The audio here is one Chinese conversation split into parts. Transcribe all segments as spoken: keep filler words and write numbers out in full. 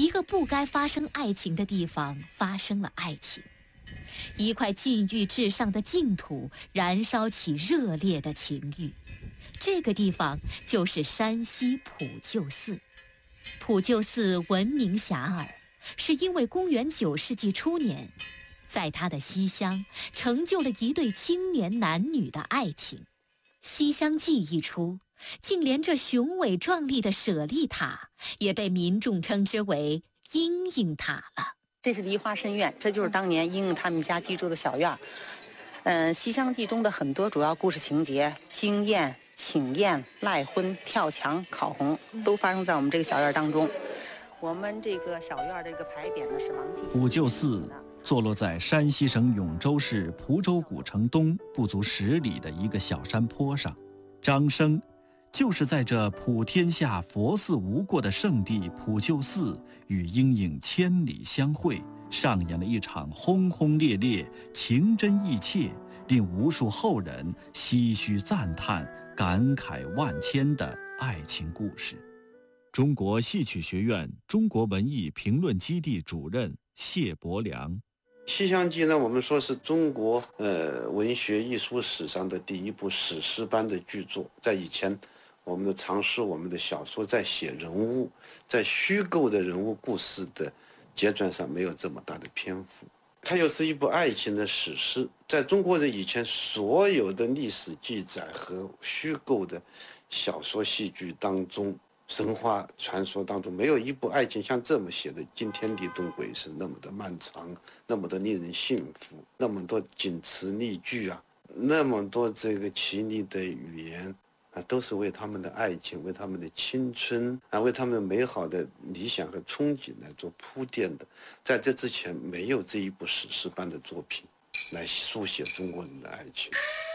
一个不该发生爱情的地方发生了爱情，一块禁欲至上的净土燃烧起热烈的情欲。这个地方就是山西普救寺。普救寺闻名遐迩，是因为公元九世纪初年，在它的西厢成就了一对青年男女的爱情。《西厢记》一出，竟连这雄伟壮丽的舍利塔也被民众称之为莺莺塔了。 这是梨花深院，这就是当年莺莺他们家居住的小院。嗯，《西厢记》中的很多主要故事情节，惊艳、请宴、赖婚、跳墙、烤红，都发生在我们这个小院当中。我们这个小院的这个牌匾呢是王继。 普救寺坐落在山西省永州市蒲州古城东不足十里的一个小山坡上。张生就是在这普天下佛寺无过的圣地普救寺，与莺莺千里相会，上演了一场轰轰烈烈、情真意切，令无数后人唏嘘赞叹、感慨万千的爱情故事。中国戏曲学院中国文艺评论基地主任谢伯良。 《西厢记》呢，我们说是中国呃文学艺术史上的第一部史诗般的巨作。在以前，我们的常识、我们的小说在写人物，在虚构的人物故事的阶段上没有这么大的篇幅。它又是一部爱情的史诗。在中国人以前所有的历史记载和虚构的小说、戏剧当中，神话传说当中，没有一部爱情像这么写的惊天地动鬼神，那么的漫长，那么的令人信服，那么多锦词丽句啊，那么多这个绮丽的语言啊，都是为他们的爱情、为他们的青春啊、为他们的美好的理想和憧憬来做铺垫的。在这之前，没有这一部史诗般的作品来书写中国人的爱情。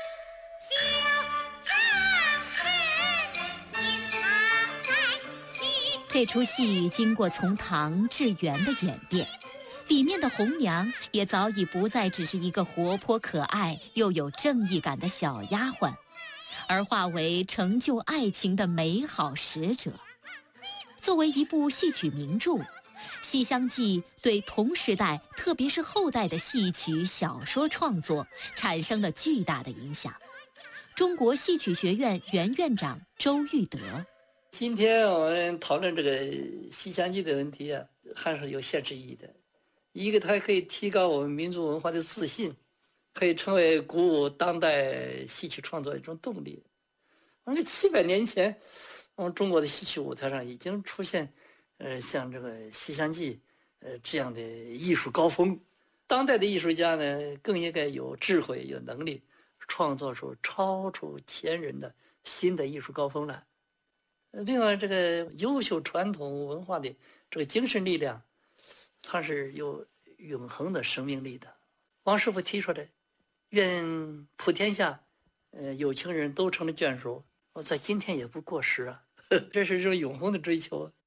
这出戏经过从唐至元的演变，里面的红娘也早已不再只是一个活泼可爱又有正义感的小丫鬟，而化为成就爱情的美好使者。作为一部戏曲名著，《西厢记》对同时代，特别是后代的戏曲小说创作产生了巨大的影响。中国戏曲学院原院长周玉德。 今天我们讨论这个《西厢记》的问题啊，还是有现实意义的。一个，它可以提高我们民族文化的自信，可以成为鼓舞当代戏曲创作的一种动力。而且七百年前，我们中国的戏曲舞台上已经出现，呃，像这个《西厢记》呃这样的艺术高峰。当代的艺术家呢，更应该有智慧、有能力，创作出超出前人的新的艺术高峰来。另外，这个优秀传统文化的这个精神力量，它是有永恒的生命力的。王师傅提出的“愿普天下，呃，有情人都成了眷属”，我在今天也不过时啊。这是一种永恒的追求。